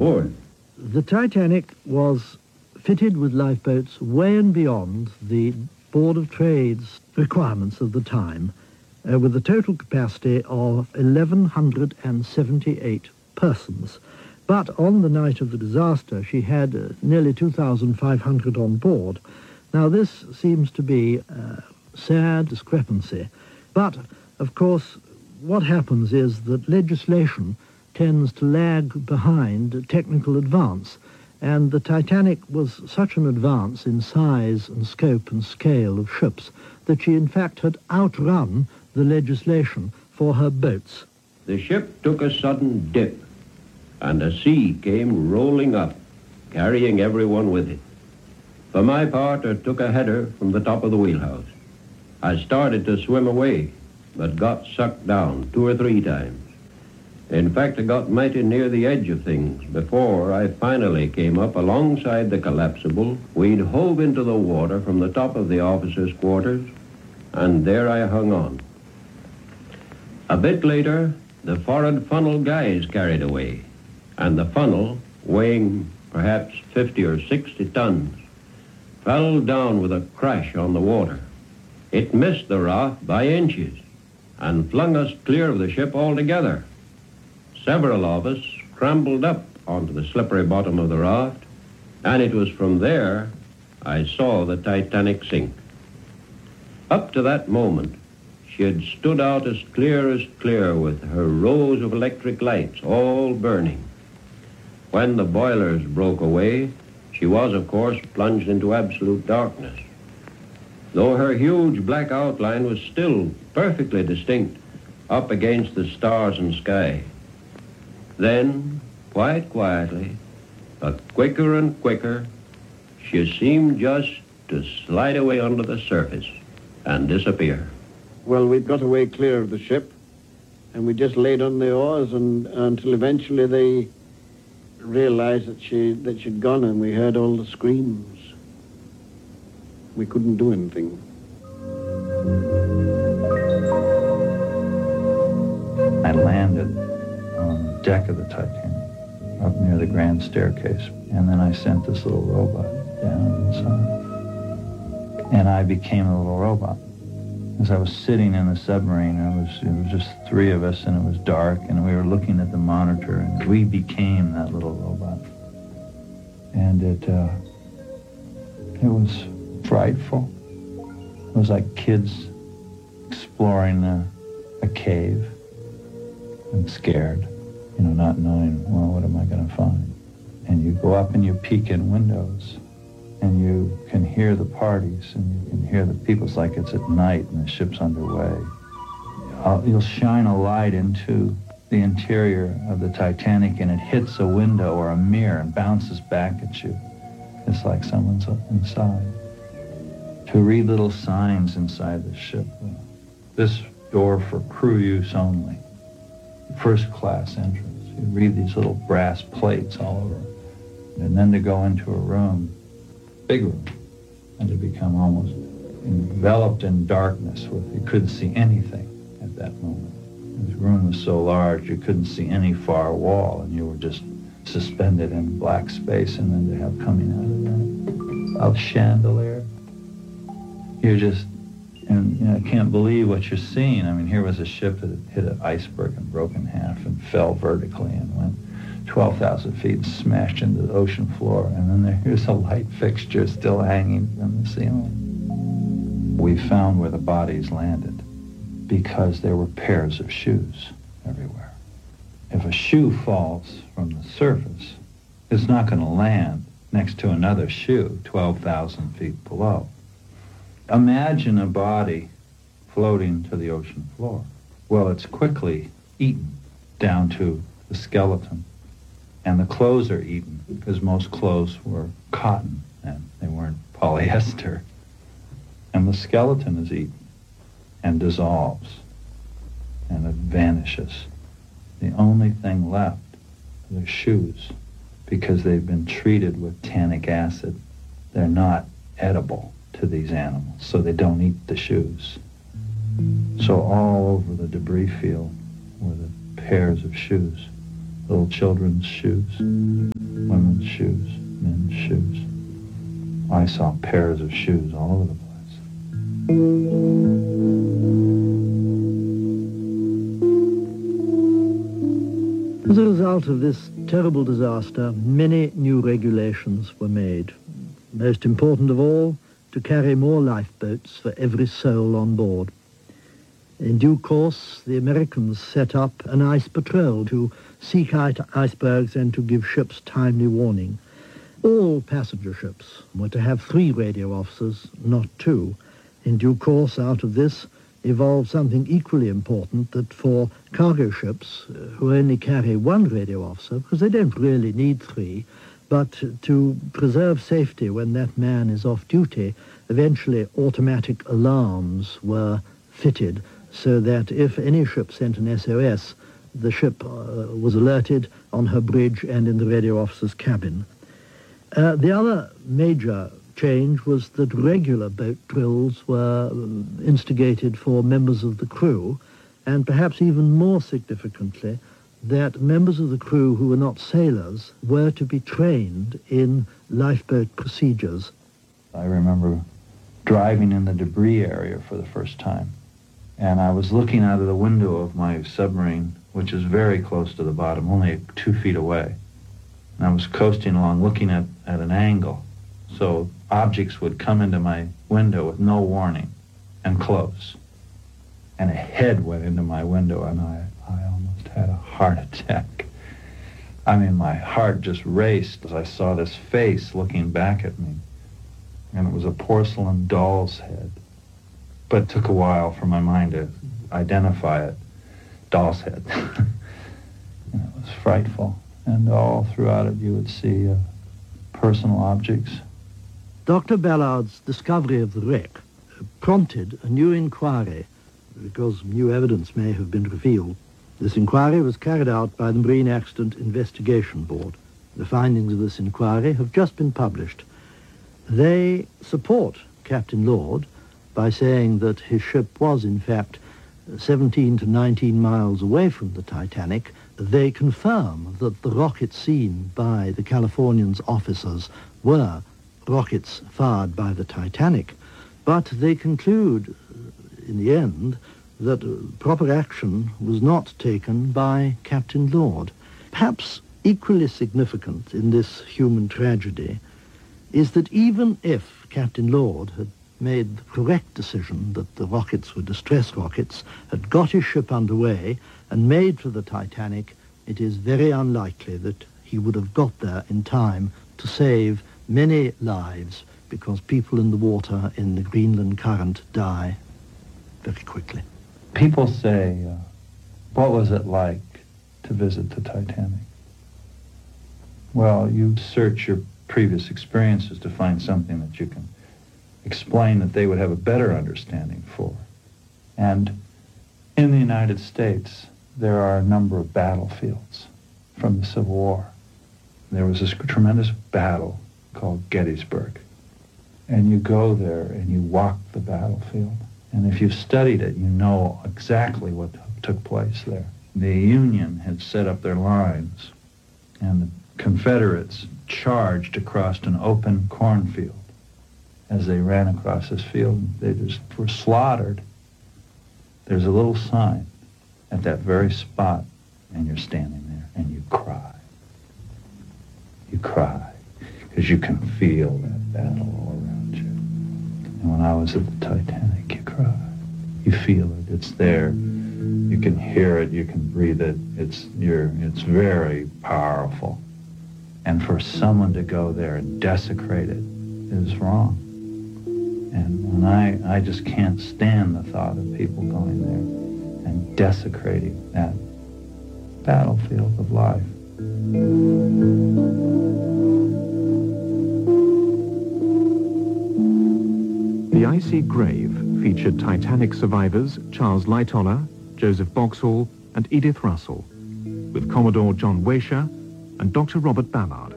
aboard. The Titanic was fitted with lifeboats way and beyond the Board of Trade's requirements of the time, with a total capacity of 1,178 persons. But on the night of the disaster, she had nearly 2,500 on board. Now, this seems to be a sad discrepancy, but, of course, what happens is that legislation tends to lag behind technical advance, and the Titanic was such an advance in size and scope and scale of ships that she, in fact, had outrun the legislation for her boats. The ship took a sudden dip, and a sea came rolling up, carrying everyone with it. For my part, I took a header from the top of the wheelhouse. I started to swim away, but got sucked down 2 or 3 times. In fact, I got mighty near the edge of things before I finally came up alongside the collapsible. We'd hove into the water from the top of the officers' quarters, and there I hung on. A bit later, the forward funnel guys carried away, and the funnel, weighing perhaps 50 or 60 tons, fell down with a crash on the water. It missed the raft by inches and flung us clear of the ship altogether. Several of us scrambled up onto the slippery bottom of the raft, and it was from there I saw the Titanic sink. Up to that moment, she had stood out as clear with her rows of electric lights all burning. When the boilers broke away, she was, of course, plunged into absolute darkness, though her huge black outline was still perfectly distinct up against the stars and sky. Then, quite quietly, but quicker and quicker, she seemed just to slide away under the surface and disappear. Well, we'd got away clear of the ship, and we just laid on the oars until eventually they realized that she'd gone, and we heard all the screams. We couldn't do anything. I landed on the deck of the Titanic, up near the grand staircase, and then I sent this little robot down inside. And I became a little robot. As I was sitting in the submarine, it was just 3 of us, and it was dark, and we were looking at the monitor, and we became that little robot. And it was frightful. It was like kids exploring a cave and scared, not knowing, well, what am I going to find? And you go up and you peek in windows, and you can hear the parties, and you can hear the people. It's like it's at night and the ship's underway. You'll shine a light into the interior of the Titanic, and it hits a window or a mirror and bounces back at you. It's like someone's inside. To read little signs inside the ship. This door for crew use only. First class entrance. You read these little brass plates all over. And then to go into a room, big room, and to become almost enveloped in darkness where you couldn't see anything at that moment. The room was so large you couldn't see any far wall, and you were just suspended in black space, and then to have coming out of that, a chandelier. You're just, I can't believe what you're seeing. I mean, here was a ship that had hit an iceberg and broke in half and fell vertically and went 12,000 feet and smashed into the ocean floor. And then here's a light fixture still hanging from the ceiling. We found where the bodies landed because there were pairs of shoes everywhere. If a shoe falls from the surface, it's not going to land next to another shoe 12,000 feet below. Imagine a body floating to the ocean floor. Well, it's quickly eaten down to the skeleton. And the clothes are eaten because most clothes were cotton and they weren't polyester. And the skeleton is eaten and dissolves and it vanishes. The only thing left are the shoes because they've been treated with tannic acid. They're not edible to these animals, so they don't eat the shoes. So all over the debris field were the pairs of shoes, little children's shoes. shoes, men's shoes. I saw pairs of shoes all over the place. As a result of this terrible disaster, many new regulations were made. Most important of all, to carry more lifeboats for every soul on board. In due course, the Americans set up an ice patrol to seek out icebergs and to give ships timely warning. All passenger ships were to have 3 radio officers, not 2. In due course, out of this evolved something equally important, that for cargo ships, who only carry 1 radio officer, because they don't really need 3, but to preserve safety when that man is off duty, eventually automatic alarms were fitted so that if any ship sent an SOS, the ship was alerted on her bridge and in the radio officer's cabin. The other major change was that regular boat drills were instigated for members of the crew, and perhaps even more significantly, that members of the crew who were not sailors were to be trained in lifeboat procedures. I remember driving in the debris area for the first time, and I was looking out of the window of my submarine, which is very close to the bottom, only 2 feet away. And I was coasting along looking at an angle, so objects would come into my window with no warning and close. And a head went into my window, and I almost had a heart attack. I mean, my heart just raced as I saw this face looking back at me. And it was a porcelain doll's head. But it took a while for my mind to identify it. Doll's head. And it was frightful. And all throughout it you would see personal objects. Dr. Ballard's discovery of the wreck prompted a new inquiry because new evidence may have been revealed. This inquiry was carried out by the Marine Accident Investigation Board. The findings of this inquiry have just been published. They support Captain Lord by saying that his ship was, in fact, 17 to 19 miles away from the Titanic. They confirm that the rockets seen by the Californians' officers were rockets fired by the Titanic, but they conclude, in the end, that proper action was not taken by Captain Lord. Perhaps equally significant in this human tragedy is that even if Captain Lord had made the correct decision that the rockets were distress rockets, had got his ship underway and made for the Titanic, it is very unlikely that he would have got there in time to save many lives, because people in the water in the Greenland current die very quickly. People say, what was it like to visit the Titanic? Well, you search your previous experiences to find something that you can explain that they would have a better understanding for. And in the United States, there are a number of battlefields from the Civil War. There was this tremendous battle called Gettysburg. And you go there and you walk the battlefield. And if you've studied it, you know exactly what took place there. The Union had set up their lines, and the Confederates charged across an open cornfield. As they ran across this field, they just were slaughtered. There's a little sign at that very spot, and you're standing there, and you cry. You cry, because you can feel that battle all around you. And when I was at the Titanic, you cry. You feel it. It's there. You can hear it. You can breathe it. It's very powerful. And for someone to go there and desecrate it is wrong. And I just can't stand the thought of people going there and desecrating that battlefield of life. The Icy Grave featured Titanic survivors Charles Lightoller, Joseph Boxhall and Edith Russell, with Commodore John Waysher and Dr. Robert Ballard.